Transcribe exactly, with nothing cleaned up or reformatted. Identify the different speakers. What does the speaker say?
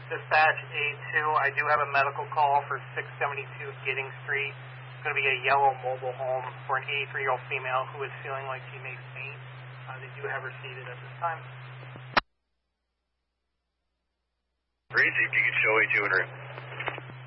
Speaker 1: Dispatch A two, I do have a medical call for six seventy-two Giddings Street. It's going to be a yellow mobile home for an eighty-three-year-old female who is feeling like she may faint. Uh, they do have her seated at this time.
Speaker 2: Breezy, if you could show A two in her.